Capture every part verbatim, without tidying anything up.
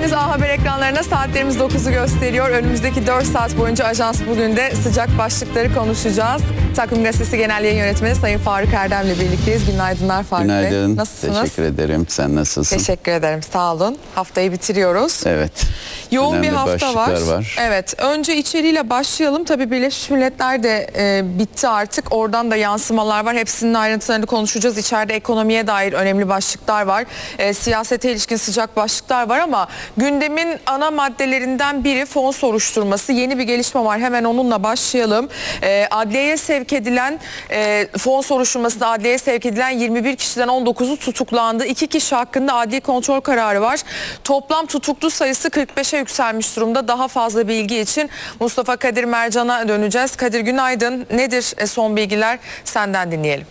geldiniz A Haber ekranlarına. Saatlerimiz dokuzu gösteriyor. Önümüzdeki dört saat boyunca Ajans Bugün'de sıcak başlıkları konuşacağız. Takvim Gazetesi Genel Yayın Yönetmeni Sayın Faruk Erdem'le birlikteyiz. Günaydınlar Faruk Bey. Günaydın. Nasılsınız? Teşekkür ederim. Sen nasılsın? Teşekkür ederim. Sağ olun. Haftayı bitiriyoruz. Evet. Yoğun Önemli bir hafta var. var. Evet. Önce içeriğiyle başlayalım. Tabii Birleşmiş Milletler de e, bitti artık. Oradan da yansımalar var. Hepsinin ayrıntılarını konuşacağız. İçeride ekonomiye dair önemli başlıklar var. E, siyasete ilişkin sıcak başlıklar var ama gündemin ana maddelerinden biri fon soruşturması. Yeni bir gelişme var. Hemen onunla başlayalım. E, adliyeye sevk edilen e, fon soruşturmasında adliyeye sevk edilen yirmi bir kişiden on dokuzu tutuklandı. iki kişi hakkında adli kontrol kararı var. Toplam tutuklu sayısı kırk beşe yükselmiş durumda. Daha fazla bilgi için Mustafa Kadir Mercan'a döneceğiz. Kadir günaydın. Nedir e, son bilgiler? Senden dinleyelim.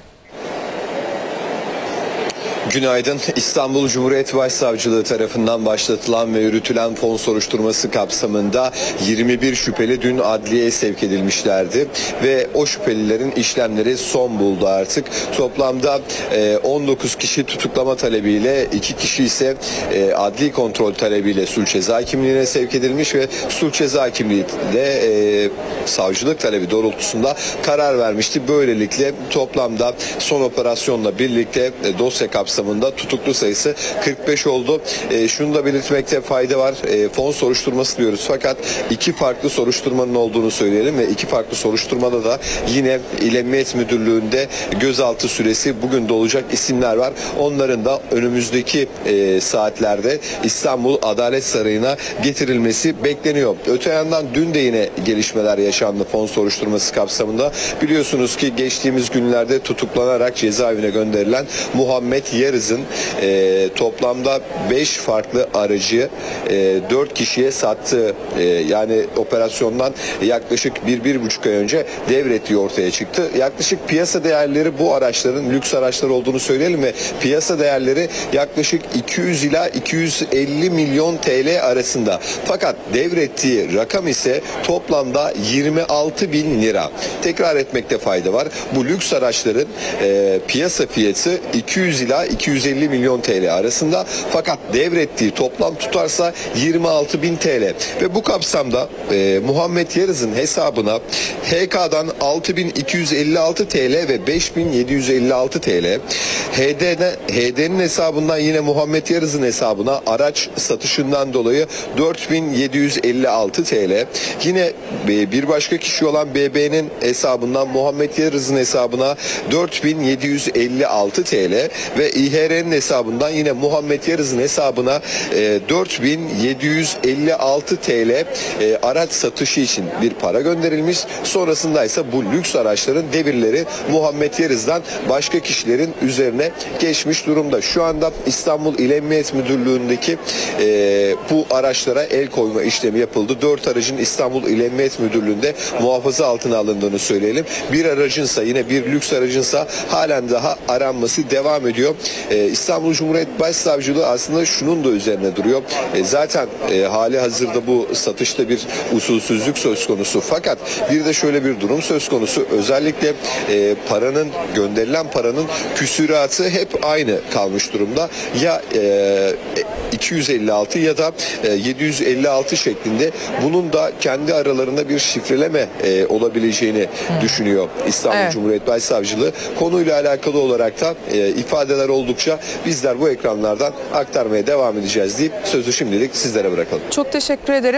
Günaydın. İstanbul Cumhuriyet Başsavcılığı tarafından başlatılan ve yürütülen fon soruşturması kapsamında yirmi bir şüpheli dün adliyeye sevk edilmişlerdi ve o şüphelilerin işlemleri son buldu artık. Toplamda on dokuz kişi tutuklama talebiyle, iki kişi ise adli kontrol talebiyle sulh ceza kimliğine sevk edilmiş ve sulh ceza kimliğinde savcılık talebi doğrultusunda karar vermişti. Böylelikle toplamda son operasyonla birlikte dosya kapsamında tutuklu sayısı kırk beş oldu. E, şunu da belirtmekte fayda var. E, fon soruşturması diyoruz fakat iki farklı soruşturmanın olduğunu söyleyelim ve iki farklı soruşturmada da yine İl Emniyet Müdürlüğü'nde gözaltı süresi bugün dolacak isimler var. Onların da önümüzdeki e, saatlerde İstanbul Adalet Sarayı'na getirilmesi bekleniyor. Öte yandan dün de yine gelişmeler yaşandı fon soruşturması kapsamında. Biliyorsunuz ki geçtiğimiz günlerde tutuklanarak cezaevine gönderilen Muhammed Yarız'ın e, toplamda beş farklı aracı e, dört kişiye sattığı e, yani operasyondan yaklaşık bir bir buçuk ay önce devrettiği ortaya çıktı. Yaklaşık piyasa değerleri bu araçların lüks araçlar olduğunu söyleyelim ve piyasa değerleri yaklaşık iki yüz ila iki yüz elli milyon T L arasında. Fakat devrettiği rakam ise toplamda yirmi altı bin lira. Tekrar etmekte fayda var. Bu lüks araçların e, piyasa fiyatı iki yüz ila iki yüz elli milyon T L arasında fakat devrettiği toplam tutarsa yirmi altı bin T L ve bu kapsamda e, Muhammed Yarız'ın hesabına H K'dan altı bin iki yüz elli altı T L ve beş bin yedi yüz elli altı T L, H D'nin hesabından yine Muhammed Yarız'ın hesabına araç satışından dolayı dört bin yedi yüz elli altı T L, yine e, bir başka kişi olan B B'nin hesabından Muhammed Yarız'ın hesabına dört bin yedi yüz elli altı T L ve İ H R'nin hesabından yine Muhammed Yarız'ın hesabına e, dört bin yedi yüz elli altı T L e, araç satışı için bir para gönderilmiş. Sonrasında ise bu lüks araçların devirleri Muhammed Yarız'dan başka kişilerin üzerine geçmiş durumda. Şu anda İstanbul İl Emniyet Müdürlüğü'ndeki e, bu araçlara el koyma işlemi yapıldı. dört aracın İstanbul İl Emniyet Müdürlüğü'nde muhafaza altına alındığını söyleyelim. Bir aracınsa yine bir lüks aracınsa halen daha aranması devam ediyor. Ee, İstanbul Cumhuriyet Başsavcılığı aslında şunun da üzerine duruyor. E, zaten e, hali hazırda bu satışta bir usulsüzlük söz konusu. Fakat bir de şöyle bir durum söz konusu. Özellikle e, paranın gönderilen paranın küsuratı hep aynı kalmış durumda. Ya e, iki yüz elli altı ya da e, yedi yüz elli altı şeklinde bunun da kendi aralarında bir şifreleme e, olabileceğini hmm. düşünüyor İstanbul evet. Cumhuriyet Başsavcılığı. Konuyla alakalı olarak da e, ifadeler oldukça bizler bu ekranlardan aktarmaya devam edeceğiz deyip sözü şimdilik sizlere bırakalım. Çok teşekkür ederim.